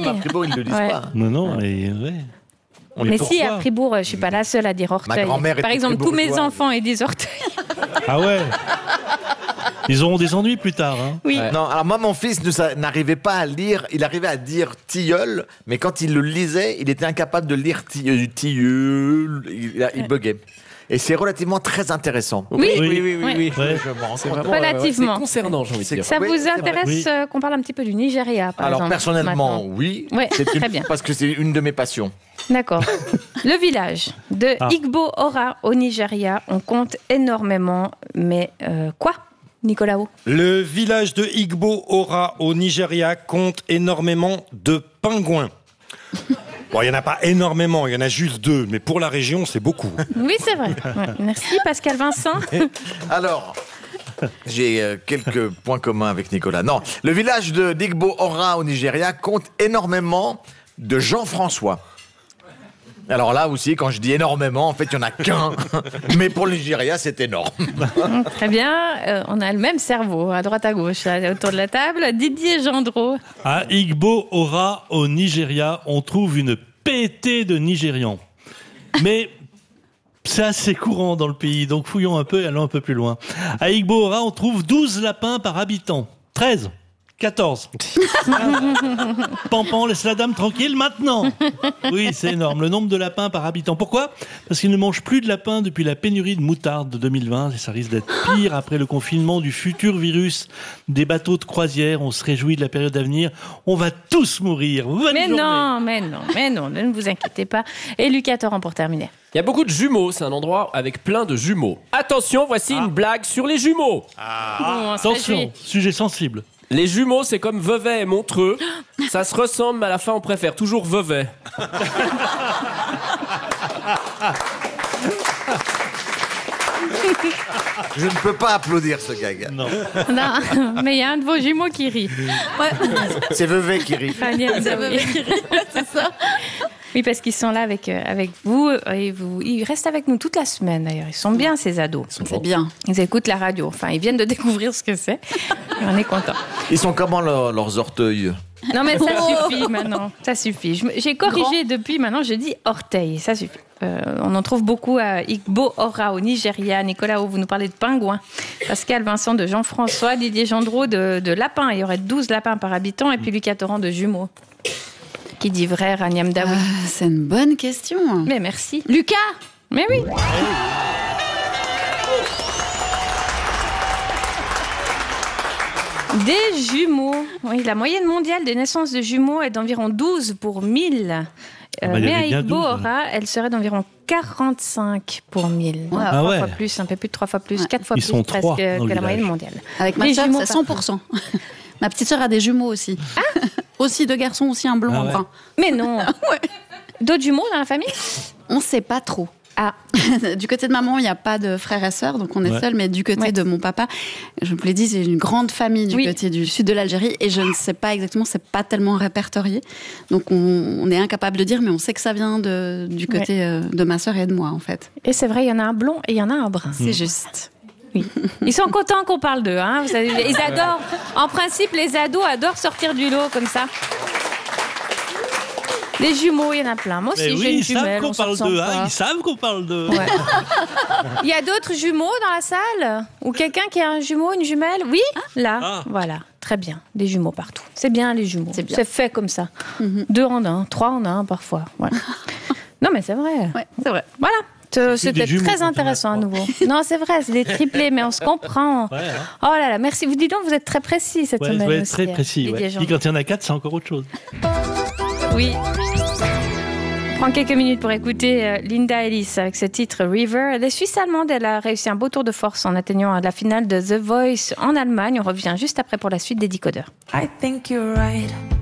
à Fribourg, ils ne le disent pas. Non, mais ouais. Mais si, à Fribourg, je ne suis pas la seule à dire orteil. Par exemple, tous mes enfants, ils disent orteil. Ah ouais. Ils auront des ennuis plus tard. Hein. Oui. Non, alors moi, mon fils n'arrivait pas à lire. Il arrivait à dire tilleul, mais quand il le lisait, il était incapable de lire tilleul. Il buguait. Et c'est relativement très intéressant. Oui. Ouais. Je m'en rends compte. Relativement. C'est concernant, j'ai envie de dire. Ça Oui, vous c'est intéresse qu'on parle un petit peu du Nigeria, par Alors exemple, personnellement, maintenant oui. Ouais, très bien. Parce que c'est une de mes passions. D'accord. Le village de Igbo Ora au Nigeria, on compte énormément, mais quoi, Nicolas? Le village de Igbo Ora au Nigeria compte énormément de pingouins. Bon, il n'y en a pas énormément, il y en a juste 2, mais pour la région, c'est beaucoup. Oui, c'est vrai. Ouais. Merci, Pascal Vincent. Alors, j'ai quelques points communs avec Nicolas. Non, le village d'Igbo Ora au Nigeria compte énormément de Jean-François. Alors là aussi, quand je dis énormément, en fait, il n'y en a qu'un. Mais pour le Nigeria, c'est énorme. Très bien. On a le même cerveau, à droite à gauche, là, autour de la table. Didier Gendreau. À Igbo Ora, au Nigeria, on trouve une pétée de Nigérians. Mais c'est assez courant dans le pays, donc fouillons un peu et allons un peu plus loin. À Igbo Ora, on trouve 12 lapins par habitant. 13. 14. Pampan, laisse la dame tranquille maintenant. Oui, c'est énorme, le nombre de lapins par habitant. Pourquoi ? Parce qu'ils ne mangent plus de lapins depuis la pénurie de moutarde de 2020. Et ça risque d'être pire après le confinement du futur virus des bateaux de croisière. On se réjouit de la période à venir. On va tous mourir. Mais non, ne vous inquiétez pas. Et Lucas Torrent pour terminer. Il y a beaucoup de jumeaux, c'est un endroit avec plein de jumeaux. Attention, voici une blague sur les jumeaux. Attention, sujet sensible. Les jumeaux, c'est comme Vevey et Montreux. Ça se ressemble, mais à la fin, on préfère toujours Vevey. Je ne peux pas applaudir ce gag. Non. Non, mais il y a un de vos jumeaux qui rit. Ouais. C'est Vevey qui rit. C'est Vevey qui rit, c'est ça. Oui, parce qu'ils sont là avec vous, et ils restent avec nous toute la semaine d'ailleurs. Ils sont bien ces ados. C'est bien. Ils écoutent la radio. Enfin, ils viennent de découvrir ce que c'est. On est contents. Ils sont comment leurs orteils ? Non mais ça suffit maintenant. Ça suffit. J'ai corrigé depuis. Maintenant, je dis orteil. Ça suffit. On en trouve beaucoup à Igbo Ora au Nigeria. Nicolas, vous nous parlez de pingouins. Pascal Vincent de Jean-François. Didier Gendreau de lapins. Il y aurait 12 lapins par habitant. Et puis Lucas Torrent de jumeaux. Qui dit vrai, Raniam Daoui? C'est une bonne question. Mais merci. Lucas! Mais oui! Des jumeaux. Oui, la moyenne mondiale des naissances de jumeaux est d'environ 12 pour 1000. Mais à Igbo Ora, elle serait d'environ 45 pour 1000. Wow. Ah ouais. 3 fois plus, un peu plus de 3 fois plus, 4 fois Ils plus sont presque 3 que la moyenne mondiale. Avec ma Les sœur, jumeaux c'est 100%. Ma petite sœur a des jumeaux aussi. Aussi 2 garçons, aussi un blond, Ah un ouais. brun. Mais non! D'autres jumeaux dans la famille? On ne sait pas trop. Ah. Du côté de maman, il n'y a pas de frères et sœurs, donc on est seul. Mais du côté de mon papa, je vous l'ai dit, c'est une grande famille du côté du sud de l'Algérie. Et je ne sais pas exactement, c'est pas tellement répertorié. Donc on est incapable de dire, mais on sait que ça vient du côté de ma sœur et de moi, en fait. Et c'est vrai, il y en a un blond et il y en a un brun. C'est juste. Oui. Ils sont contents qu'on parle d'eux. Hein. Vous savez, ils adorent. En principe, les ados adorent sortir du lot comme ça. Les jumeaux, il y en a plein. Moi aussi, Mais j'ai oui, une ils savent jumelle. qu'on parle d'eux. Hein, ils savent qu'on parle d'eux. Ouais. Il y a d'autres jumeaux dans la salle? Ou quelqu'un qui a un jumeau, une jumelle? Oui, là. Voilà. Très bien. Des jumeaux partout. C'est bien, les jumeaux. C'est bien. C'est fait comme ça. 2 en 1, 3 en 1 parfois. Voilà. Non, mais c'est vrai. Ouais, c'est vrai. Voilà. C'était très intéressant à nouveau. Non, c'est vrai, c'est des triplés, mais on se comprend. Ouais, hein. Oh là là, merci. Vous dites donc, vous êtes très précis cette Ouais, semaine vous êtes aussi. très précis. Ouais. Puis quand il y en a 4, c'est encore autre chose. Oui. On prend quelques minutes pour écouter Linda Ellis avec ce titre River. Elle est suisse-allemande. Elle a réussi un beau tour de force en atteignant la finale de The Voice en Allemagne. On revient juste après pour la suite des Décodeurs. I think you're right.